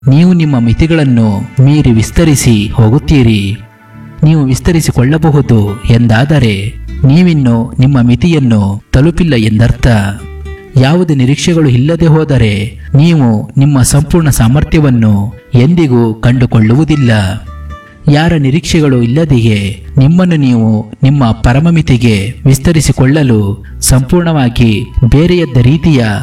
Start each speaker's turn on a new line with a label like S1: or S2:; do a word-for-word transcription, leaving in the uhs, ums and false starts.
S1: ನೀವು ನಿಮ್ಮ ಮಿತಿಗಳನ್ನು ಮೀರಿ ವಿಸ್ತರಿಸಿ ಹೋಗುತ್ತೀರಿ. ನೀವು ವಿಸ್ತರಿಸಿಕೊಳ್ಳಬಹುದು ಎಂದಾದರೆ ನೀವಿನ್ನು ನಿಮ್ಮ ಮಿತಿಯನ್ನು ತಲುಪಿಲ್ಲ ಎಂದರ್ಥ. ಯಾವುದೇ ನಿರೀಕ್ಷೆಗಳು ಇಲ್ಲದೆ ಹೋದರೆ ನೀವು ನಿಮ್ಮ ಸಂಪೂರ್ಣ ಸಾಮರ್ಥ್ಯವನ್ನು ಎಂದಿಗೂ ಕಂಡುಕೊಳ್ಳುವುದಿಲ್ಲ. ಯಾರ ನಿರೀಕ್ಷೆಗಳು ಇಲ್ಲದೆಯೇ ನಿಮ್ಮನ್ನು ನೀವು ನಿಮ್ಮ ಪರಮಮಿತಿಗೆ ವಿಸ್ತರಿಸಿಕೊಳ್ಳಲು ಸಂಪೂರ್ಣವಾಗಿ ಬೇರೆಯದ್ದ ರೀತಿಯ